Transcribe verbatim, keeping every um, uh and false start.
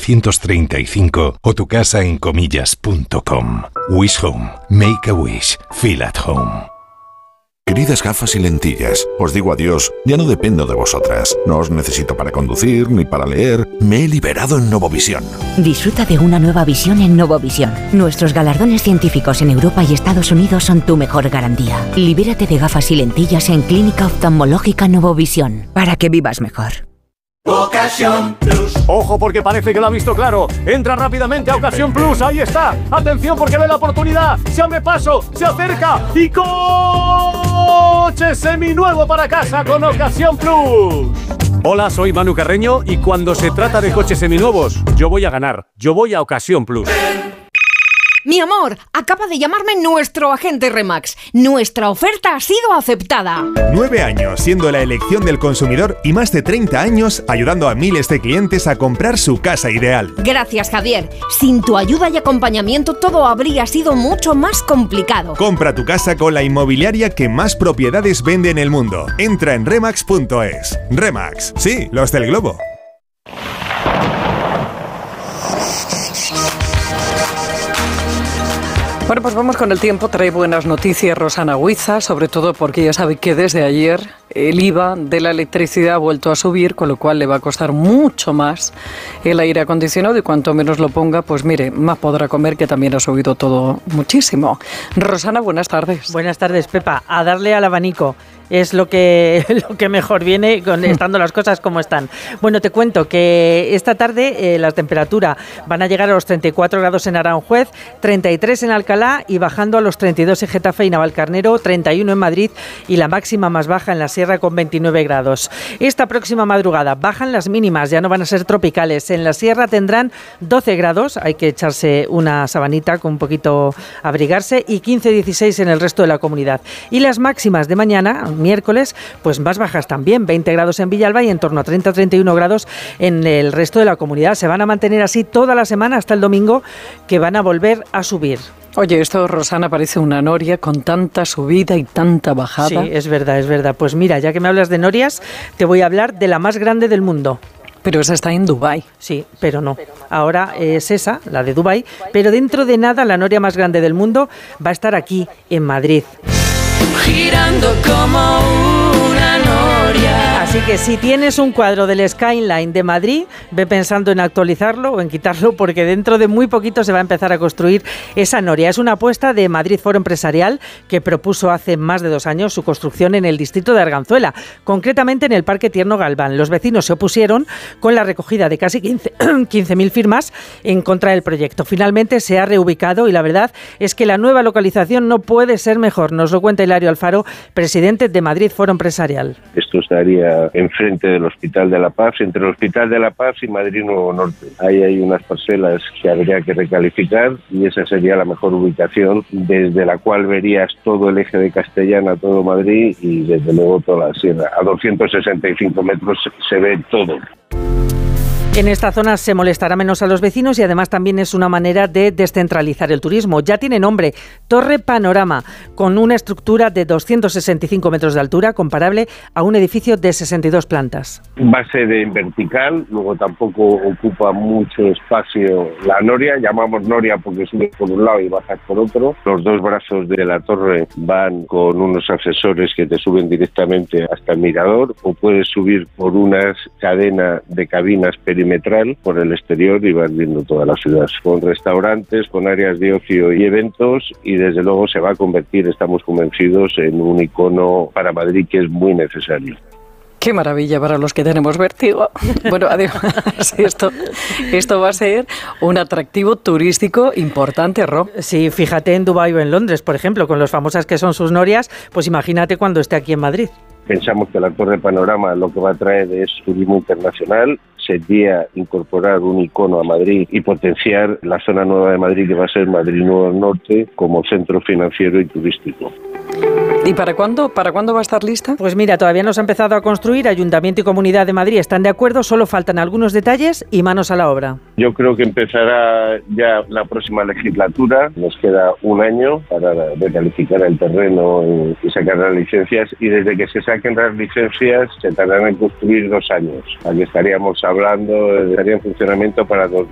novecientos treinta y cinco o tu casa en comillas punto com. Wish Home. Make a wish. Feel at home. Queridas gafas y lentillas, os digo adiós, ya no dependo de vosotras. No os necesito para conducir ni para leer. Me he liberado en Novovisión. Disfruta de una nueva visión en Novovisión. Nuestros galardones científicos en Europa y Estados Unidos son tu mejor garantía. Libérate de gafas y lentillas en Clínica Oftalmológica Novovisión, para que vivas mejor. Ocasión Plus. Ojo, porque parece que lo ha visto claro. Entra rápidamente a Ocasión Plus. Ahí está. Atención, porque ve la oportunidad. Se abre paso, se acerca y coche seminuevo para casa con Ocasión Plus. Hola, soy Manu Carreño y cuando se trata de coches seminuevos, yo voy a ganar. Yo voy a Ocasión Plus. Mi amor, acaba de llamarme nuestro agente Remax. Nuestra oferta ha sido aceptada. Nueve años siendo la elección del consumidor y más de treinta años ayudando a miles de clientes a comprar su casa ideal. Gracias, Javier. Sin tu ayuda y acompañamiento todo habría sido mucho más complicado. Compra tu casa con la inmobiliaria que más propiedades vende en el mundo. Entra en remax punto es. Remax, sí, los del globo. Bueno, pues vamos con el tiempo. Trae buenas noticias Rosana Huiza, sobre todo porque ya sabe que desde ayer el I V A de la electricidad ha vuelto a subir, con lo cual le va a costar mucho más el aire acondicionado y cuanto menos lo ponga, pues mire, más podrá comer, que también ha subido todo muchísimo. Rosana, buenas tardes. Buenas tardes, Pepa. A darle al abanico. Es lo que, lo que mejor viene con, estando las cosas como están. Bueno, te cuento que esta tarde eh, la temperatura van a llegar a los treinta y cuatro grados en Aranjuez, treinta y tres en Alcalá y bajando a los treinta y dos en Getafe y Navalcarnero, treinta y uno en Madrid y la máxima más baja en la Sierra con veintinueve grados. Esta próxima madrugada bajan las mínimas, ya no van a ser tropicales. En la Sierra tendrán doce grados, hay que echarse una sabanita con un poquito abrigarse, y quince a dieciséis en el resto de la comunidad. Y las máximas de mañana, miércoles, pues más bajas también, veinte grados en Villalba y en torno a treinta a treinta y uno grados en el resto de la comunidad. Se van a mantener así toda la semana hasta el domingo, que van a volver a subir. Oye, esto, Rosana, parece una noria con tanta subida y tanta bajada. Sí, es verdad, es verdad. Pues mira, ya que me hablas de norias, te voy a hablar de la más grande del mundo. Pero esa está en Dubái. Sí, pero no. Ahora es esa, la de Dubái, pero dentro de nada la noria más grande del mundo va a estar aquí, en Madrid. Girando como una noria. Así que si tienes un cuadro del Skyline de Madrid, ve pensando en actualizarlo o en quitarlo, porque dentro de muy poquito se va a empezar a construir esa noria. Es una apuesta de Madrid Foro Empresarial, que propuso hace más de dos años su construcción en el distrito de Arganzuela, concretamente en el Parque Tierno Galván. Los vecinos se opusieron con la recogida de casi quince mil firmas en contra del proyecto. Finalmente se ha reubicado y la verdad es que la nueva localización no puede ser mejor. Nos lo cuenta Hilario Alfaro, presidente de Madrid Foro Empresarial. Esto estaría enfrente del Hospital de la Paz, entre el Hospital de la Paz y Madrid Nuevo Norte. Ahí hay unas parcelas que habría que recalificar y esa sería la mejor ubicación, desde la cual verías todo el eje de Castellana, todo Madrid y desde luego toda la sierra. A doscientos sesenta y cinco metros se ve todo. En esta zona se molestará menos a los vecinos y además también es una manera de descentralizar el turismo. Ya tiene nombre, Torre Panorama, con una estructura de doscientos sesenta y cinco metros de altura, comparable a un edificio de sesenta y dos plantas. Base de vertical, luego tampoco ocupa mucho espacio la noria, llamamos noria porque sube por un lado y baja por otro. Los dos brazos de la torre van con unos ascensores que te suben directamente hasta el mirador, o puedes subir por una cadena de cabinas perimetrales por el exterior y vas viendo toda la ciudad, con restaurantes, con áreas de ocio y eventos, y desde luego se va a convertir, estamos convencidos, en un icono para Madrid que es muy necesario. Qué maravilla para los que tenemos vértigo. Bueno, además, esto, esto va a ser un atractivo turístico importante, Ro. Sí, fíjate en Dubái o en Londres, por ejemplo, con los famosas que son sus norias, pues imagínate cuando esté aquí en Madrid. Pensamos que la Torre Panorama lo que va a traer es turismo internacional, sería incorporar un icono a Madrid y potenciar la zona nueva de Madrid, que va a ser Madrid Nuevo Norte, como centro financiero y turístico. ¿Y para cuándo? ¿Para cuándo va a estar lista? Pues mira, todavía no se ha empezado a construir. Ayuntamiento y Comunidad de Madrid están de acuerdo, solo faltan algunos detalles y manos a la obra. Yo creo que empezará ya la próxima legislatura. Nos queda un año para recalificar el terreno y sacar las licencias, y desde que se saquen las licencias se tardarán en construir dos años. Aquí estaríamos hablando, estaría en funcionamiento para dos